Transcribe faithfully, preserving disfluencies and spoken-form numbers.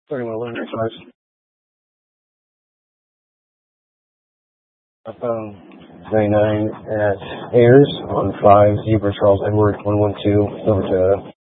thirty-one eleven five. Upbound ninety-nine at Ayers on five Zebra Charles Edward one one two over to